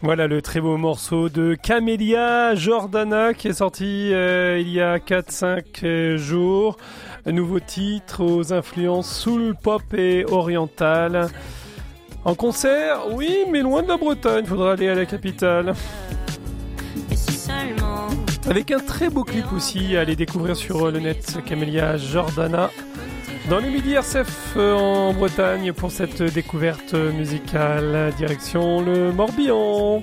Voilà le très beau morceau de Camélia Jordana qui est sorti il y a 4-5 jours. Un nouveau titre aux influences soul, pop et orientales. En concert, oui, mais loin de la Bretagne, faudra aller à la capitale. Avec un très beau clip aussi à aller découvrir sur le net, Camélia Jordana. Dans le Midi RCF en Bretagne pour cette découverte musicale, direction le Morbihan.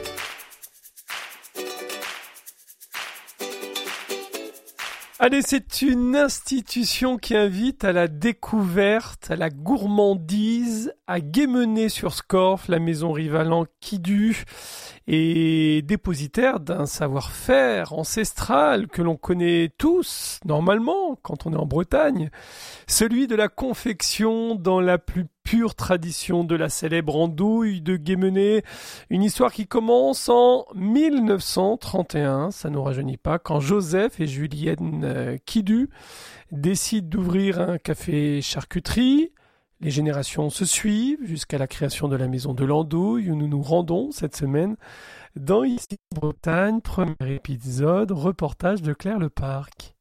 Allez, c'est une institution qui invite à la découverte, à la gourmandise, à Guémené-sur-Scorff, la maison Rivalan Quidu, et dépositaire d'un savoir-faire ancestral que l'on connaît tous, normalement, quand on est en Bretagne, celui de la confection dans la plus pure tradition de la célèbre andouille de Guémené, une histoire qui commence en 1931, ça ne nous rajeunit pas, quand Joseph et Julienne Quidu décident d'ouvrir un café charcuterie. Les générations se suivent jusqu'à la création de la maison de l'Andouille où nous nous rendons cette semaine dans Ici Bretagne, premier épisode, reportage de Claire Leparc.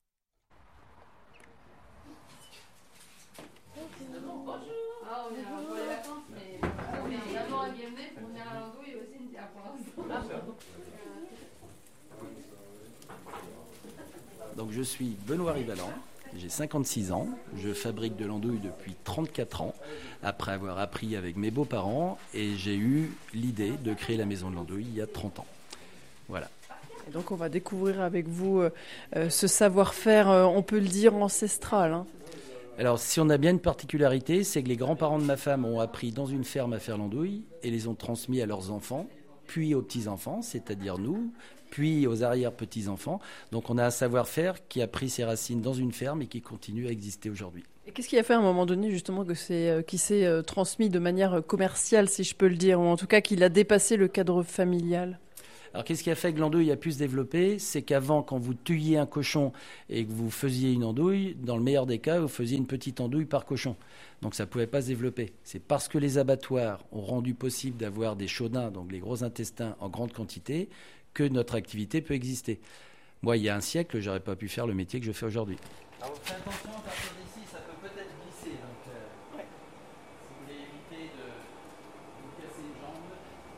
Donc je suis Benoît Rivalan. J'ai 56 ans, je fabrique de l'andouille depuis 34 ans, après avoir appris avec mes beaux-parents, et j'ai eu l'idée de créer la maison de l'andouille il y a 30 ans. Voilà. Et donc on va découvrir avec vous ce savoir-faire, on peut le dire, ancestral. Hein. Alors si on a bien une particularité, c'est que les grands-parents de ma femme ont appris dans une ferme à faire l'andouille et les ont transmis à leurs enfants, puis aux petits-enfants, c'est-à-dire nous, puis aux arrière-petits-enfants. Donc on a un savoir-faire qui a pris ses racines dans une ferme et qui continue à exister aujourd'hui. Et qu'est-ce qui a fait à un moment donné justement qui s'est transmis de manière commerciale, si je peux le dire, ou en tout cas qu'il a dépassé le cadre familial ? Alors qu'est-ce qui a fait que l'andouille a pu se développer ? C'est qu'avant, quand vous tuiez un cochon et que vous faisiez une andouille, dans le meilleur des cas, vous faisiez une petite andouille par cochon. Donc ça ne pouvait pas se développer. C'est parce que les abattoirs ont rendu possible d'avoir des chaudins, donc les gros intestins en grande quantité, que notre activité peut exister. Moi, il y a un siècle, j'aurais pas pu faire le métier que je fais aujourd'hui. Alors, faites attention, à partir d'ici, ça peut peut-être glisser. Donc, si vous voulez éviter de vous casser les jambes.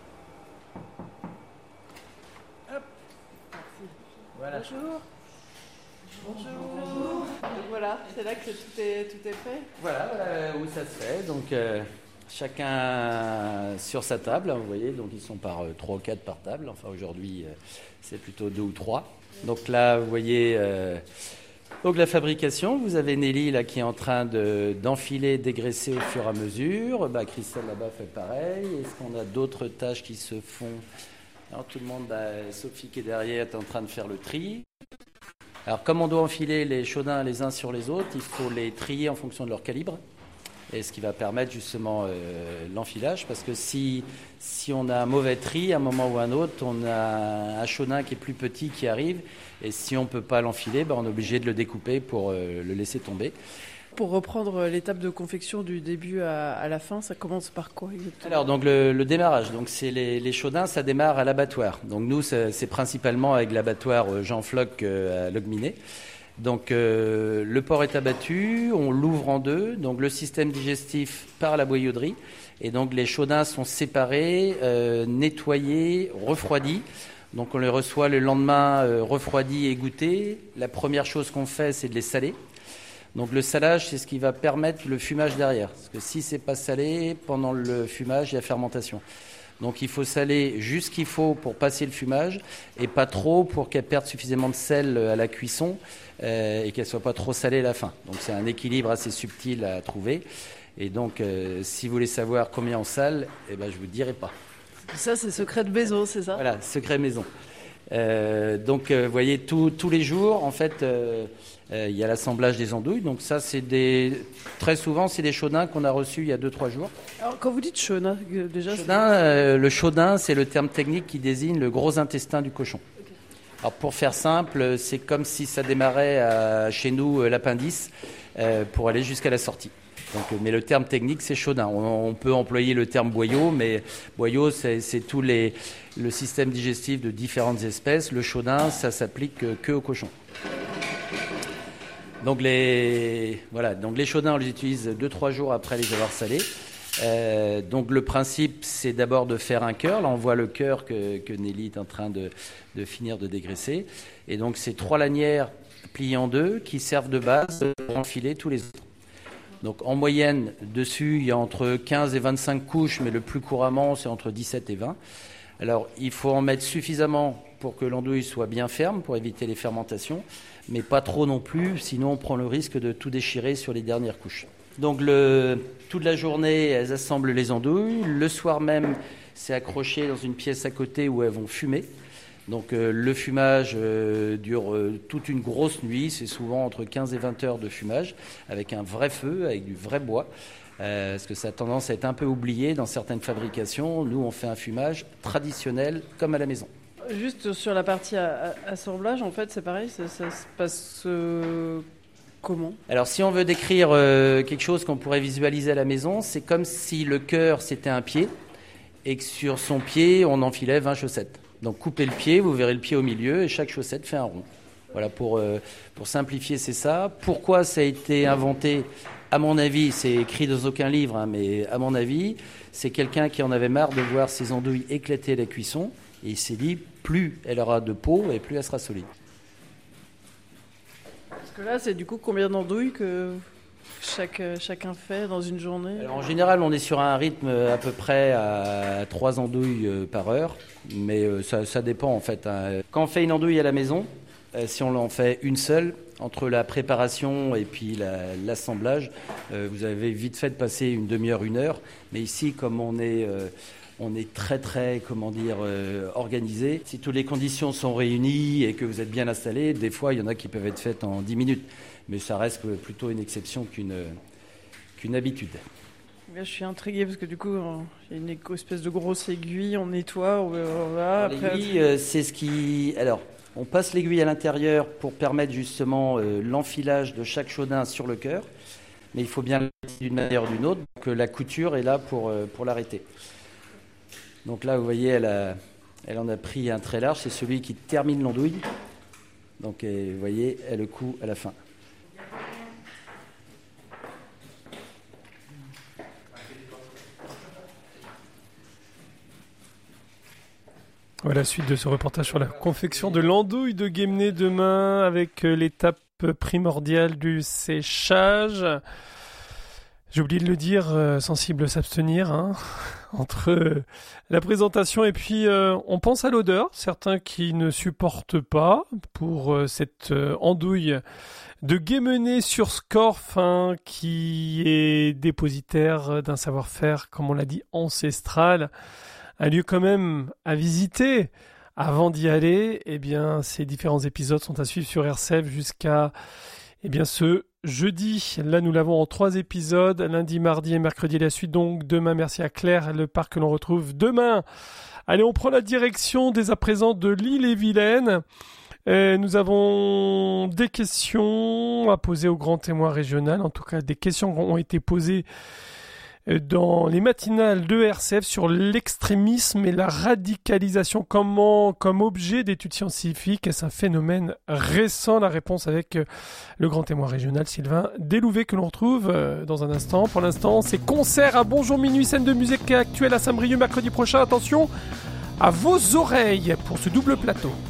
Hop. Merci. Voilà. Bonjour. Donc voilà, c'est là que tout est fait. Voilà où ça se fait. Donc, chacun sur sa table, hein, vous voyez, donc ils sont par 3 ou 4 par table. Enfin, aujourd'hui, c'est plutôt 2 ou 3. Donc là, vous voyez donc la fabrication. Vous avez Nelly là, qui est en train d'enfiler, dégraisser au fur et à mesure. Christelle là-bas fait pareil. Est-ce qu'on a d'autres tâches qui se font ? Alors, tout le monde, Sophie qui est derrière est en train de faire le tri. Alors, comme on doit enfiler les chaudins les uns sur les autres, il faut les trier en fonction de leur calibre. Et ce qui va permettre justement l'enfilage, parce que si on a un mauvais tri, à un moment ou à un autre, on a un chaudin qui est plus petit qui arrive, et si on ne peut pas l'enfiler, on est obligé de le découper pour le laisser tomber. Pour reprendre l'étape de confection du début à la fin, ça commence par quoi exactement ? Alors donc le démarrage, donc c'est les chaudins, ça démarre à l'abattoir. Donc nous, c'est principalement avec l'abattoir Jean Floch à Logminé. Donc le porc est abattu, on l'ouvre en deux, donc le système digestif par la boyauderie, et donc les chaudins sont séparés, nettoyés, refroidis. Donc on les reçoit le lendemain refroidis et goûtés. La première chose qu'on fait, c'est de les saler. Donc le salage, c'est ce qui va permettre le fumage derrière. Parce que si c'est pas salé, pendant le fumage, il y a fermentation. Donc il faut saler juste ce qu'il faut pour passer le fumage et pas trop pour qu'elle perde suffisamment de sel à la cuisson et qu'elle soit pas trop salée à la fin. Donc c'est un équilibre assez subtil à trouver. Et donc si vous voulez savoir combien on sale, je vous dirai pas. Ça c'est secret de maison, c'est ça ? Voilà, secret maison. Donc vous voyez tous les jours en fait il y a l'assemblage des andouilles. Donc ça très souvent c'est des chaudins qu'on a reçus il y a 2-3 jours. Alors quand vous dites chaudin, déjà le chaudin c'est le terme technique qui désigne le gros intestin du cochon. Okay. Alors pour faire simple, c'est comme si ça démarrait chez nous l'appendice pour aller jusqu'à la sortie. Donc, mais le terme technique, c'est chaudin. On peut employer le terme boyau, mais boyau, c'est tout le système digestif de différentes espèces. Le chaudin, ça s'applique que aux cochons. Donc les chaudins, on les utilise 2-3 jours après les avoir salés. Donc le principe, c'est d'abord de faire un cœur. Là, on voit le cœur que Nelly est en train de finir de dégraisser. Et donc, c'est 3 lanières pliées en 2 qui servent de base pour enfiler tous les autres. Donc, en moyenne, dessus, il y a entre 15 et 25 couches, mais le plus couramment, c'est entre 17 et 20. Alors, il faut en mettre suffisamment pour que l'andouille soit bien ferme, pour éviter les fermentations, mais pas trop non plus, sinon on prend le risque de tout déchirer sur les dernières couches. Donc toute la journée, elles assemblent les andouilles. Le soir même, c'est accroché dans une pièce à côté où elles vont fumer. Donc le fumage dure toute une grosse nuit. C'est souvent entre 15 et 20 heures de fumage avec un vrai feu, avec du vrai bois. Parce que ça a tendance à être un peu oublié dans certaines fabrications. Nous, on fait un fumage traditionnel comme à la maison. Juste sur la partie assemblage, en fait, c'est pareil, ça se passe comment ? Alors, si on veut décrire quelque chose qu'on pourrait visualiser à la maison, c'est comme si le cœur, c'était un pied et que sur son pied, on enfilait 20 chaussettes. Donc, coupez le pied, vous verrez le pied au milieu et chaque chaussette fait un rond. Voilà, pour simplifier, c'est ça. Pourquoi ça a été inventé ? À mon avis, c'est écrit dans aucun livre, hein, mais à mon avis, c'est quelqu'un qui en avait marre de voir ses andouilles éclater à la cuisson et il s'est dit, plus elle aura de peau et plus elle sera solide. Parce que là, c'est du coup combien d'andouilles que chacun fait dans une journée ? Alors, en général, on est sur un rythme à peu près à 3 andouilles par heure, mais ça dépend en fait. Hein. Quand on fait une andouille à la maison, si on en fait une seule, entre la préparation et puis l'assemblage, vous avez vite fait de passer une demi-heure, 1 heure. Mais ici, comme on est très, très, organisé, si toutes les conditions sont réunies et que vous êtes bien installé, des fois, il y en a qui peuvent être faites en 10 minutes. Mais ça reste plutôt une exception qu'une habitude. Là, je suis intriguée parce que du coup, il y a une espèce de grosse aiguille, on nettoie, on va... L'aiguille, c'est ce qui... Alors, on passe l'aiguille à l'intérieur pour permettre justement l'enfilage de chaque chaudin sur le cœur. Mais il faut bien l'arrêter d'une manière ou d'une autre. Donc la couture est là pour l'arrêter. Donc là, vous voyez, elle en a pris un très large. C'est celui qui termine l'andouille. Donc vous voyez, elle le coud à la fin. Voilà, suite de ce reportage sur la confection de l'andouille de Guémené demain avec l'étape primordiale du séchage. J'ai oublié de le dire, sensible s'abstenir entre la présentation et puis on pense à l'odeur. Certains qui ne supportent pas pour cette andouille de Guémené sur Scorff qui est dépositaire d'un savoir-faire, comme on l'a dit, ancestral. Un lieu quand même à visiter. Avant d'y aller, ces différents épisodes sont à suivre sur RCF jusqu'à ce jeudi. Là, nous l'avons en 3 épisodes, lundi, mardi et mercredi la suite. Donc demain, merci à Claire, le parc que l'on retrouve demain. Allez, on prend la direction dès à présent de l'Ille-et-Vilaine. Nous avons des questions à poser au grand témoin régional. En tout cas, des questions ont été posées dans les matinales de RCF sur l'extrémisme et la radicalisation comme objet d'études scientifiques. Est-ce un phénomène récent ? La réponse avec le grand témoin régional Sylvain Delouvet que l'on retrouve dans un instant. Pour l'instant, c'est concert à Bonjour Minuit, scène de musique actuelle à Saint-Brieuc mercredi prochain. Attention à vos oreilles pour ce double plateau.